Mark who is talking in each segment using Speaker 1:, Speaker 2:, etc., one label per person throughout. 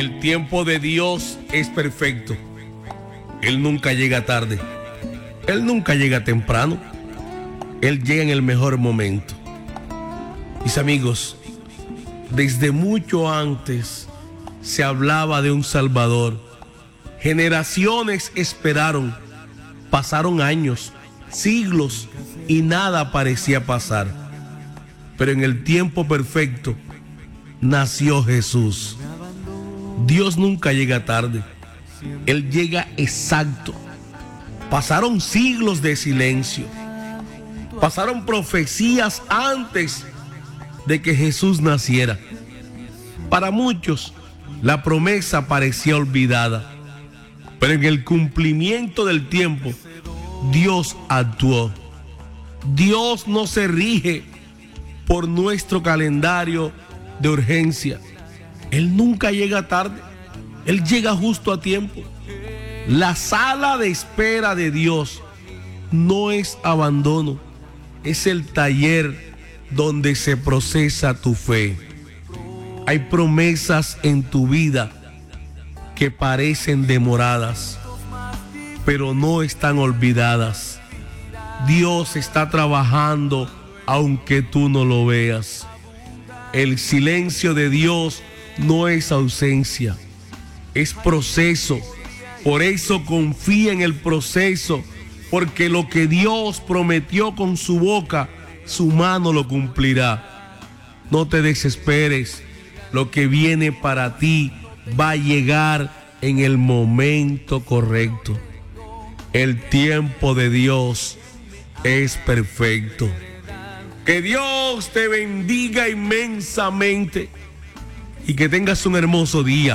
Speaker 1: El tiempo de Dios es perfecto. Él nunca llega tarde. Él nunca llega temprano. Él llega en el mejor momento. Mis amigos, desde mucho antes se hablaba de un Salvador. Generaciones esperaron. Pasaron años, siglos y nada parecía pasar. Pero en el tiempo perfecto nació Jesús. Dios nunca llega tarde. Él llega exacto. Pasaron siglos de silencio. Pasaron profecías antes de que Jesús naciera. Para muchos, la promesa parecía olvidada. Pero en el cumplimiento del tiempo, Dios actuó. Dios no se rige por nuestro calendario de urgencia. Él nunca llega tarde. Él llega justo a tiempo. La sala de espera de Dios no es abandono. Es el taller donde se procesa tu fe. Hay promesas en tu vida que parecen demoradas, pero no están olvidadas. Dios está trabajando aunque tú no lo veas. El silencio de Dios no es ausencia, es proceso. Por eso confía en el proceso, porque lo que Dios prometió con su boca, su mano lo cumplirá. No te desesperes, lo que viene para ti va a llegar en el momento correcto. El tiempo de Dios es perfecto. Que Dios te bendiga inmensamente y que tengas un hermoso día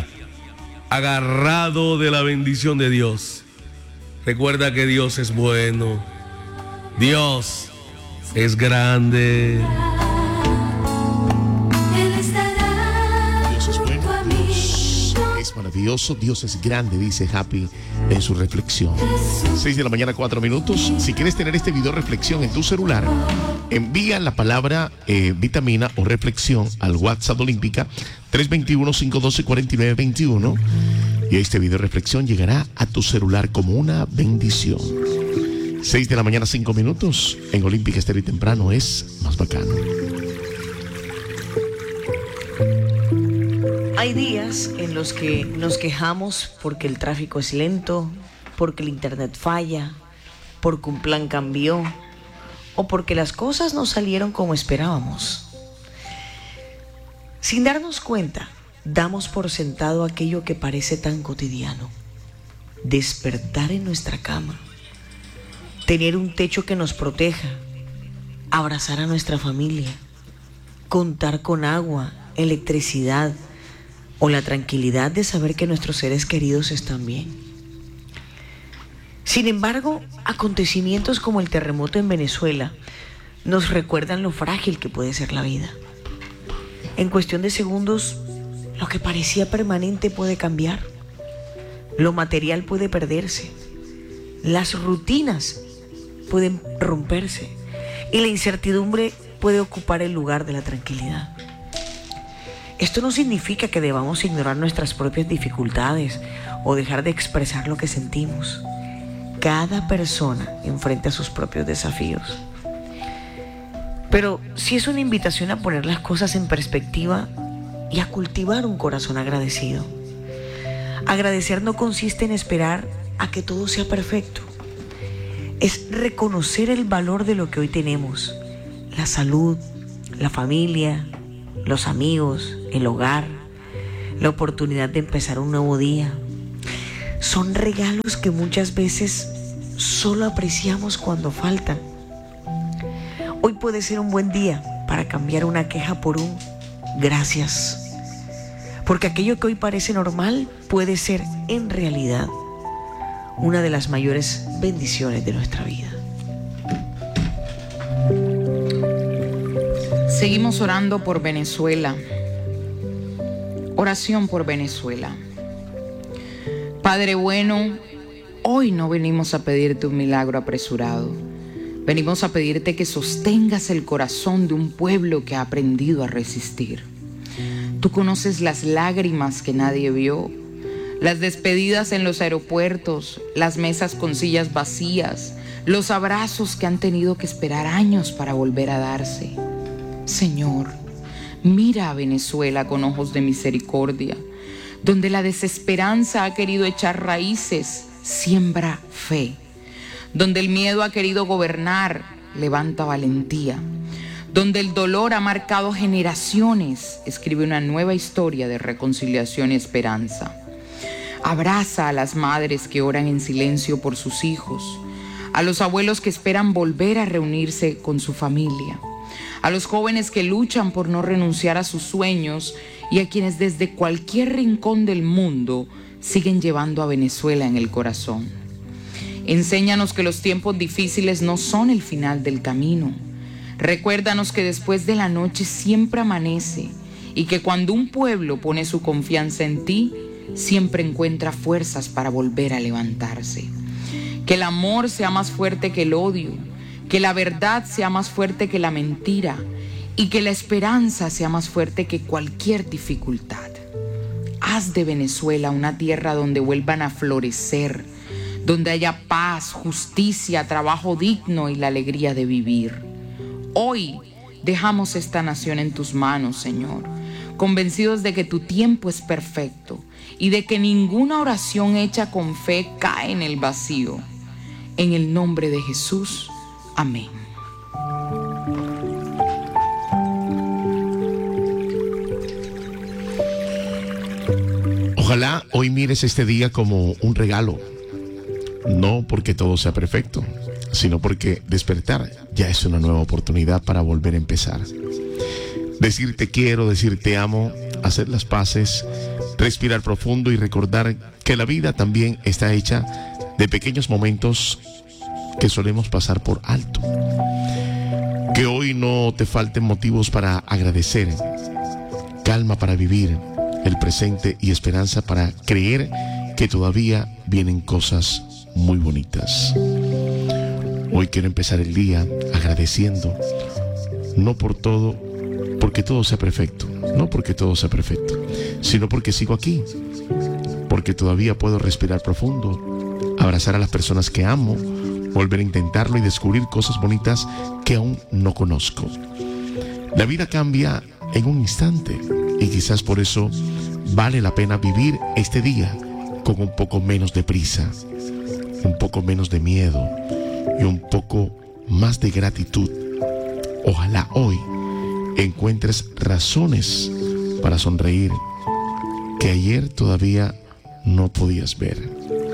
Speaker 1: agarrado de la bendición de Dios. Recuerda que Dios es bueno. Dios es grande.
Speaker 2: Dios es bueno. Dios es maravilloso. Dios es grande, dice Happy en su reflexión. 6 de la mañana, 4 minutos. Si quieres tener este video reflexión en tu celular, envía la palabra vitamina o reflexión al WhatsApp Olímpica 321-512-4921 y este video reflexión llegará a tu celular como una bendición. 6 de la mañana, 5 minutos. En Olímpica Estéreo y Temprano es más bacano.
Speaker 3: Hay días en los que nos quejamos porque el tráfico es lento, porque el internet falla, porque un plan cambió o porque las cosas no salieron como esperábamos. Sin darnos cuenta, damos por sentado aquello que parece tan cotidiano. Despertar en nuestra cama, tener un techo que nos proteja, abrazar a nuestra familia, contar con agua, electricidad o la tranquilidad de saber que nuestros seres queridos están bien. Sin embargo, acontecimientos como el terremoto en Venezuela nos recuerdan lo frágil que puede ser la vida. En cuestión de segundos, lo que parecía permanente puede cambiar. Lo material puede perderse. Las rutinas pueden romperse. Y la incertidumbre puede ocupar el lugar de la tranquilidad. Esto no significa que debamos ignorar nuestras propias dificultades o dejar de expresar lo que sentimos. Cada persona enfrenta sus propios desafíos. Pero sí es una invitación a poner las cosas en perspectiva y a cultivar un corazón agradecido. Agradecer no consiste en esperar a que todo sea perfecto. Es reconocer el valor de lo que hoy tenemos: la salud, la familia, los amigos, el hogar, la oportunidad de empezar un nuevo día. Son regalos que muchas veces solo apreciamos cuando faltan. Hoy puede ser un buen día para cambiar una queja por un gracias. Porque aquello que hoy parece normal puede ser en realidad una de las mayores bendiciones de nuestra vida.
Speaker 4: Seguimos orando por Venezuela. Oración por Venezuela. Padre bueno, hoy no venimos a pedirte un milagro apresurado. Venimos a pedirte que sostengas el corazón de un pueblo que ha aprendido a resistir. Tú conoces las lágrimas que nadie vio, las despedidas en los aeropuertos, las mesas con sillas vacías, los abrazos que han tenido que esperar años para volver a darse. Señor, mira a Venezuela con ojos de misericordia. Donde la desesperanza ha querido echar raíces, siembra fe. Donde el miedo ha querido gobernar, levanta valentía. Donde el dolor ha marcado generaciones, escribe una nueva historia de reconciliación y esperanza. Abraza a las madres que oran en silencio por sus hijos, a los abuelos que esperan volver a reunirse con su familia, a los jóvenes que luchan por no renunciar a sus sueños y a quienes desde cualquier rincón del mundo siguen llevando a Venezuela en el corazón. Enséñanos que los tiempos difíciles no son el final del camino. Recuérdanos que después de la noche siempre amanece y que cuando un pueblo pone su confianza en ti, siempre encuentra fuerzas para volver a levantarse. Que el amor sea más fuerte que el odio, que la verdad sea más fuerte que la mentira y que la esperanza sea más fuerte que cualquier dificultad. Haz de Venezuela una tierra donde vuelvan a florecer, donde haya paz, justicia, trabajo digno y la alegría de vivir. Hoy dejamos esta nación en tus manos, Señor, convencidos de que tu tiempo es perfecto y de que ninguna oración hecha con fe cae en el vacío. En el nombre de Jesús, amén.
Speaker 2: Ojalá hoy mires este día como un regalo, no porque todo sea perfecto, sino porque despertar ya es una nueva oportunidad para volver a empezar. Decir te quiero, decir te amo, hacer las paces, respirar profundo y recordar que la vida también está hecha de pequeños momentos que solemos pasar por alto. Que hoy no te falten motivos para agradecer, calma para vivir el presente y esperanza para creer que todavía vienen cosas muy bonitas. Hoy quiero empezar el día agradeciendo, no por todo, porque todo sea perfecto, no porque todo sea perfecto, sino porque sigo aquí, porque todavía puedo respirar profundo, abrazar a las personas que amo, volver a intentarlo y descubrir cosas bonitas que aún no conozco. La vida cambia en un instante y quizás por eso vale la pena vivir este día con un poco menos de prisa, un poco menos de miedo y un poco más de gratitud. Ojalá hoy encuentres razones para sonreír que ayer todavía no podías ver.